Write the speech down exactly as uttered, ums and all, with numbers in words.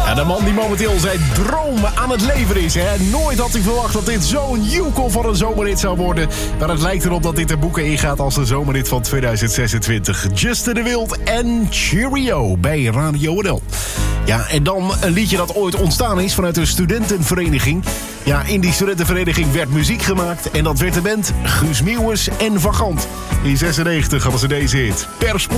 Ja, de man die momenteel zijn dromen aan het leveren is. Hè? Nooit had hij verwacht dat dit zo'n joekel van een zomerhit zou worden. Maar het lijkt erop dat dit de boeken ingaat als de zomerhit van tweeduizend zesentwintig. Justin de Wild en Cheerio bij Radio N L. Ja, en dan een liedje dat ooit ontstaan is vanuit een studentenvereniging. Ja, in die studentenvereniging werd muziek gemaakt. En dat werd de band Guus Meeuwis en Vagant. In zesennegentig hadden ze deze hit. Per